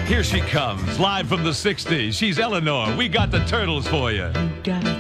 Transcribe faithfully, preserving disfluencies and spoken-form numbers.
Here she comes, live from the sixties. She's Eleanor. We got the Turtles for you. You got it.